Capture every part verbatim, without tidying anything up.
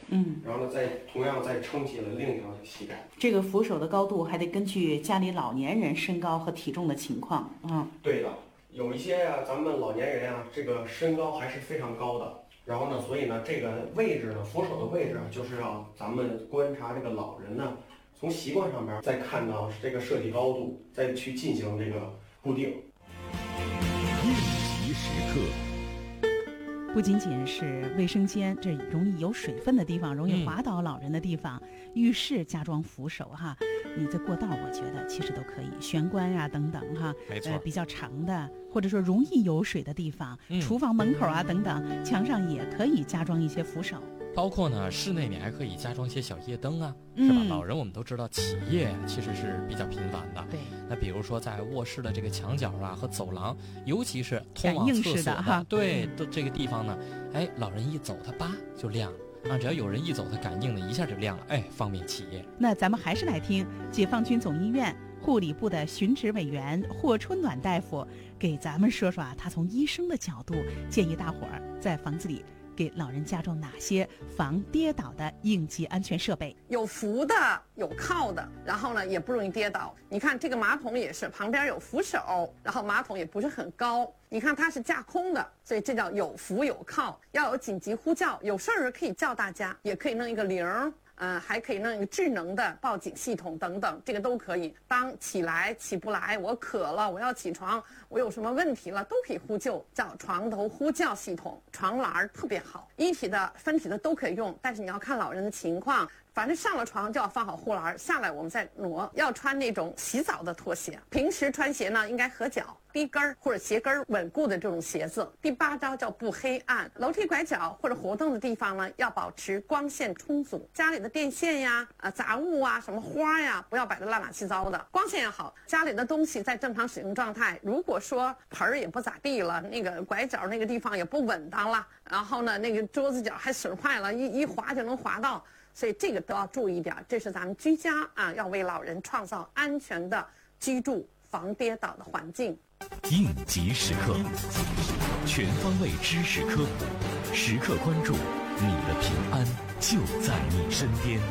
嗯， 然后呢，再同样再撑起了另一条膝盖。 这个扶手的高度还得根据家里老年人身高和体重的情况。嗯， 对的，有一些呀、啊，咱们老年人呀、啊，这个身高还是非常高的。然后呢，所以呢，这个位置呢，扶手的位置啊，就是要咱们观察这个老人呢，从习惯上边再看到这个设计高度，再去进行这个固定。 应急时刻。 不仅仅是卫生间这容易有水分的地方，容易滑倒老人的地方，嗯、浴室加装扶手哈，你在过道我觉得其实都可以，玄关啊等等哈， 没错， 呃比较长的或者说容易有水的地方，嗯、厨房门口啊等等，墙上也可以加装一些扶手。 包括呢，室内你还可以加装一些小夜灯啊，是吧？嗯、老人我们都知道起夜其实是比较频繁的。 对。 那比如说在卧室的这个墙角啊和走廊，尤其是通往厕所的哈， 对的这个地方呢，哎，老人一走它叭就亮了啊！只要有人一走，它感应的一下就亮了，哎，方便起夜。 那咱们还是来听解放军总医院护理部的巡职委员霍春暖大夫给咱们说说啊，他从医生的角度建议大伙儿在房子里给老人加装哪些防跌倒的应急安全设备？ 有扶的，有靠的，然后呢也不容易跌倒。你看这个马桶也是，旁边有扶手，然后马桶也不是很高。你看它是架空的，所以这叫有扶有靠。要有紧急呼叫，有事儿可以叫大家，也可以弄一个铃儿。呃，还可以弄一个智能的报警系统等等，这个都可以。当起来起不来，我渴了，我要起床，我有什么问题了，都可以呼救，叫床头呼叫系统。床栏特别好，一体的、分体的都可以用，但是你要看老人的情况。反正上了床就要放好护栏，下来我们再挪。要穿那种洗澡的拖鞋，平时穿鞋呢应该合脚、低跟儿或者鞋跟稳固的这种鞋子。第八招叫不黑暗，楼梯拐角或者活动的地方呢要保持光线充足。家里的电线呀、啊杂物啊、什么花呀，不要摆得乱七八糟的。光线要好，家里的东西在正常使用状态。如果说盆儿也不咋地了，那个拐角那个地方也不稳当了，然后呢那个桌子角还损坏了，一一滑就能滑到。所以这个都要注意点，这是咱们居家啊，要为老人创造安全的居住、防跌倒的环境。 应急时刻，全方位知识科普，时刻关注，你的平安就在你身边。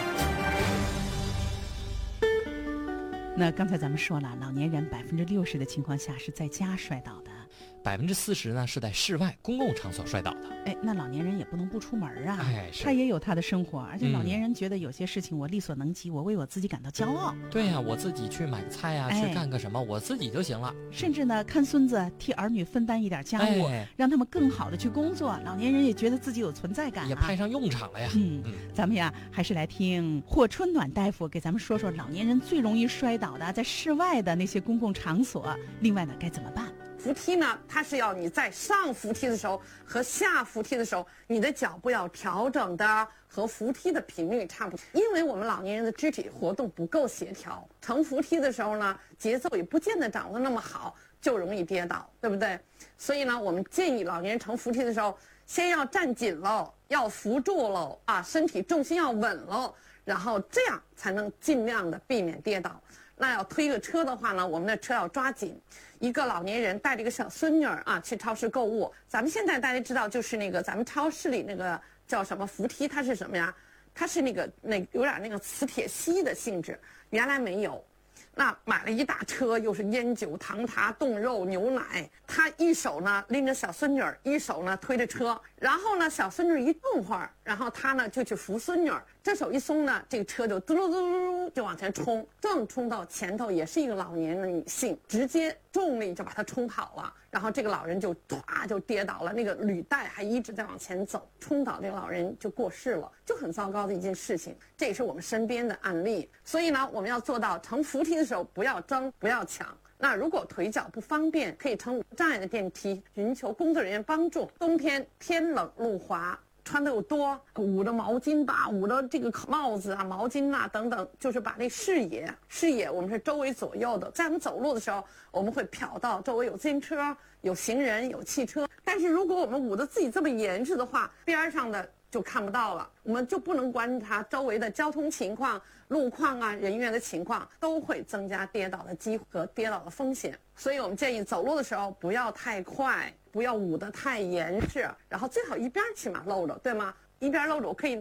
那刚才咱们说了，老年人百分之六十的情况下是在家摔倒的， 百分之四十呢是在室外公共场所摔倒的。 哎，那老年人也不能不出门啊， 哎， 他也有他的生活，而且老年人觉得有些事情我力所能及，嗯、我为我自己感到骄傲。 对呀、啊，我自己去买个菜呀、啊，哎、去干个什么，我自己就行了。 甚至呢，看孙子，替儿女分担一点家务，哎、让他们更好的去工作，老年人也觉得自己有存在感、啊， 也派上用场了呀。 嗯，嗯咱们呀，还是来听霍春暖大夫给咱们说说老年人最容易摔倒的，在室外的那些公共场所，另外呢该怎么办？ 扶梯呢，它是要你在上扶梯的时候和下扶梯的时候，你的脚步要调整的和扶梯的频率差不多。因为我们老年人的肢体活动不够协调，乘扶梯的时候呢，节奏也不见得掌握那么好，就容易跌倒，对不对？所以呢，我们建议老年人乘扶梯的时候，先要站紧喽，要扶住喽啊，身体重心要稳喽，然后这样才能尽量的避免跌倒。那要推个车的话呢，我们的车要抓紧。一个老年人带着一个小孙女儿啊去超市购物，咱们现在大家知道就是那个咱们超市里那个叫什么扶梯，它是什么呀？它是那个那有点那个磁铁吸的性质，原来没有。那买了一大车，又是烟酒、糖茶、冻肉、牛奶。他一手呢拎着小孙女儿，一手呢推着车。然后呢，小孙女儿一动会儿，然后他呢就去扶孙女儿。这手一松呢，这个车就嘟噜嘟噜就往前冲，正冲到前头，也是一个老年的女性，直接重力就把她冲跑了。然后这个老人就唰就跌倒了，那个履带还一直在往前走，冲倒这个老人就过世了，就很糟糕的一件事情。这也是我们身边的案例。所以呢，我们要做到乘扶梯的时候不要争，不要抢。那如果腿脚不方便，可以乘无障碍的电梯，寻求工作人员帮助。冬天天冷路滑，穿的又多，捂着毛巾吧，捂着这个帽子啊、毛巾啊等等，就是把那视野视野我们是周围左右的。在我们走路的时候，我们会瞟到周围有自行车、有行人、有汽车。但是如果我们捂得自己这么严实的话，边上的就看不到了，我们就不能观察周围的交通情况、路况啊、人员的情况，都会增加跌倒的机会和跌倒的风险。所以我们建议走路的时候不要太快，不要捂得太严实，然后最好一边起码露着，对吗？一边露着我可以